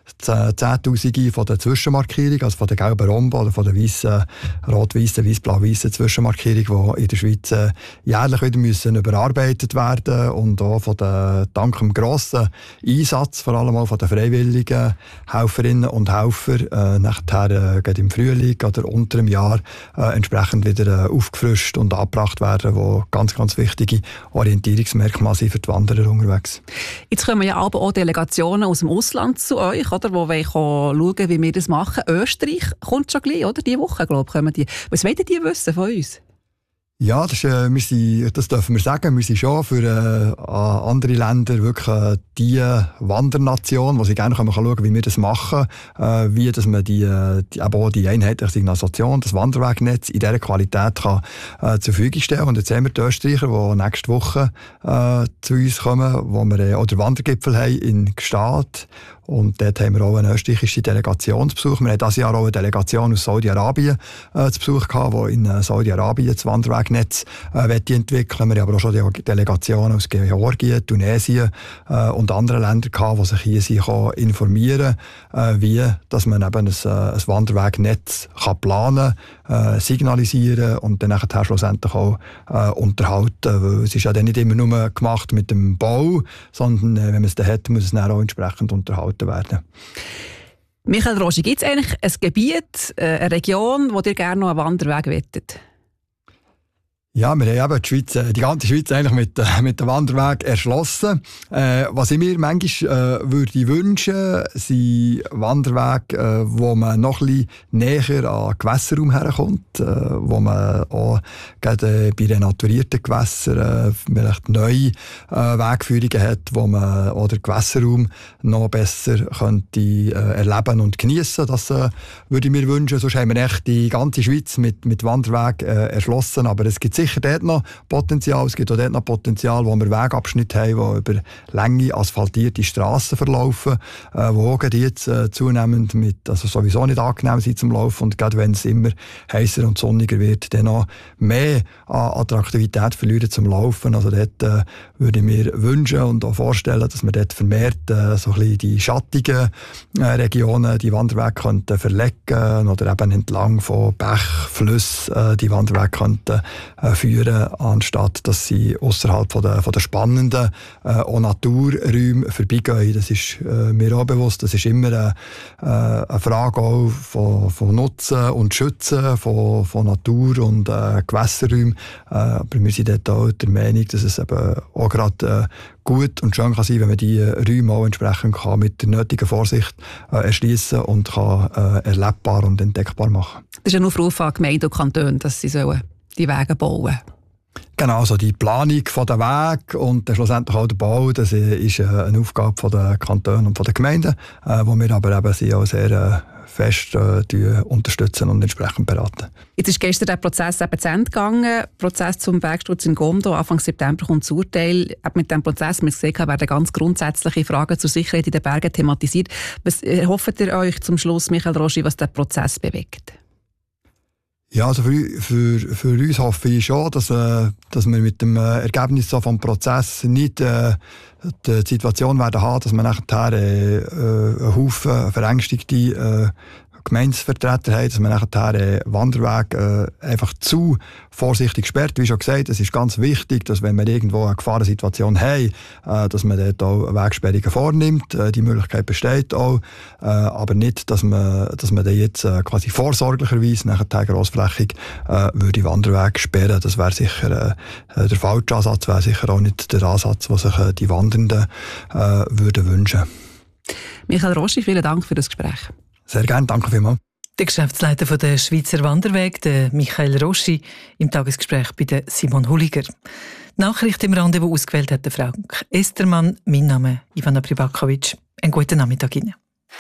Zehntausende von der Zwischenmarkierung, also von der gelben Rhombe oder von der weißen, rot-weißen, weiß-blau-weißen Zwischenmarkierung, die in der Schweiz äh, jährlich wieder müssen überarbeitet werden und auch von der, dank dem grossen Einsatz, vor allem auch von den freiwilligen Helferinnen und Helfern, äh, nachher äh, im Frühling oder unter dem Jahr äh, entsprechend wieder äh, aufgefrischt und angebracht werden, wo ganz, ganz wichtige Orientierungsmerkmale sind für die Wanderer unterwegs. Jetzt kommen ja aber auch Delegationen aus dem Ausland zu euch, oder, die wollen schauen, wie wir das machen. Österreich kommt schon gleich, oder? Diese Woche, glaube ich, kommen die. Was wollen die wissen von uns? Ja, das, ist, äh, wir sind, das dürfen wir sagen. Wir sind schon für äh, andere Länder wirklich äh, die Wandernation, wo sie gerne schauen können, wie wir das machen, äh, wie dass man die, die, aber auch die einheitliche Signalisation, das Wanderwegnetz in dieser Qualität kann, äh, zur Verfügung stellen. Und jetzt haben wir die Österreicher, die nächste Woche äh, zu uns kommen, wo wir äh, auch den Wandergipfel haben in Gstaad. Und dort haben wir auch eine österreichische Delegation zu Besuch. Wir hatten dieses Jahr auch eine Delegation aus Saudi-Arabien äh, zu Besuch gehabt, die in äh, Saudi-Arabien das Wanderwegnetz äh, entwickeln. Wir haben aber auch schon die Delegationen aus Georgien, Tunesien äh, und anderen Ländern gehabt, die sich hier sind, informieren äh, wie dass man eben ein, ein Wanderwegnetz kann planen kann, äh, signalisieren und dann nachher schlussendlich auch äh, unterhalten. Weil es ist ja dann nicht immer nur gemacht mit dem Bau, sondern äh, wenn man es dann hat, muss es dann auch entsprechend unterhalten werden. Michael Roschi, gibt es eigentlich ein Gebiet, eine Region, wo ihr gerne noch einen Wanderweg wettet? Ja, wir haben eben die, Schweiz, die ganze Schweiz eigentlich mit, mit dem Wanderweg erschlossen. Äh, was ich mir manchmal äh, würde wünschen, sind Wanderwege, äh, wo man noch ein bisschen näher an Gewässerraum herkommt, äh, wo man auch gerade bei renaturierten Gewässern äh, vielleicht neue äh, Wegführungen hat, wo man auch den Gewässerraum noch besser könnte, äh, erleben und geniessen. Das äh, würde ich mir wünschen. Sonst haben wir echt die ganze Schweiz mit, mit Wanderweg äh, erschlossen, aber es gibt sicher dort noch Potenzial. Es gibt auch dort noch Potenzial, wo wir Wegabschnitte haben, die über lange asphaltierte Strassen verlaufen, äh, wo auch jetzt äh, zunehmend mit, also sowieso nicht angenehm sind zum Laufen und gerade wenn es immer heißer und sonniger wird, dann noch mehr an Attraktivität verlieren zum Laufen. Also dort äh, würde ich mir wünschen und auch vorstellen, dass wir dort vermehrt äh, so ein bisschen die schattigen äh, Regionen die Wanderwege könnten verlegen oder eben entlang von Bach, Flüssen äh, die Wanderwege könnten äh, führen, anstatt dass sie außerhalb von der, von der spannenden äh, auch Naturräume vorbeigehen. Das ist äh, mir auch bewusst. Das ist immer eine, äh, eine Frage auch von, von Nutzen und Schützen von, von Natur und äh, Gewässerräumen. Äh, aber wir sind dort auch der Meinung, dass es eben auch gerade äh, gut und schön kann sein, wenn man die Räume auch entsprechend kann mit der nötigen Vorsicht äh, erschließen und kann äh, erlebbar und entdeckbar machen. Das ist ja nur Aufruf an Gemeinden und Kantone, dass sie sollen die Wege bauen. Genau, also die Planung der Wege und dann schlussendlich auch der Bau, das ist eine Aufgabe der Kantone und der Gemeinden, äh, wo wir aber eben sie auch sehr äh, fest äh, unterstützen und entsprechend beraten. Jetzt ist gestern der Prozess eben zu Ende gegangen. Der Prozess zum Bergsturz in Gomdo. Anfang September kommt das Urteil. Auch mit diesem Prozess, wie wir gesehen haben, werden ganz grundsätzliche Fragen zur Sicherheit in den Bergen thematisiert. Was hofft ihr euch zum Schluss, Michael Roschi, was der Prozess bewegt? Ja, also für, für, für uns hoffe ich schon, dass, äh, dass wir mit dem äh, Ergebnis so vom Prozess nicht äh, die Situation werden haben, dass wir nachher äh, äh, einen Haufen verängstigte äh, Gemeindevertreter haben, dass man nachher den Wanderweg äh, einfach zu vorsichtig sperrt. Wie schon gesagt, es ist ganz wichtig, dass wenn wir irgendwo eine Gefahrensituation haben, äh, dass man dort auch Wegsperrungen vornimmt. Äh, die Möglichkeit besteht auch, äh, aber nicht, dass man, dass man dann jetzt äh, quasi vorsorglicherweise nachher grossflächig äh, würde Wanderweg sperren. Das wäre sicher äh, der falsche Ansatz, wäre sicher auch nicht der Ansatz, den sich äh, die Wandernden äh, würden wünschen. Michael Roschi, vielen Dank für das Gespräch. Sehr gerne, danke vielmals. Der Geschäftsleiter von der Schweizer Wanderweg, der Michael Roschi, im Tagesgespräch bei der Simon Hulliger. Die Nachricht im Rendezvous ausgewählt hat der Frank Estermann. Mein Name ist Ivana Pribakovic. Einen guten Nachmittag Ihnen.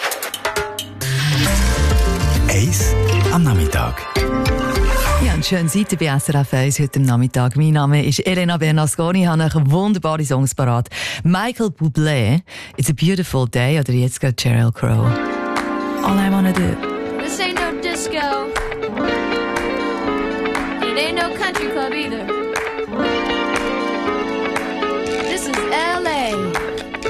Eis am Nachmittag. Ja, einen schönen Seite bei S R F eins heute am Nachmittag. Mein Name ist Elena Bernasconi. Ich habe euch wunderbare Songs parat. Michael Bublé, It's a Beautiful Day, oder jetzt geht Sheryl Crow. All I Wanna Do. This ain't no disco. It ain't no country club either.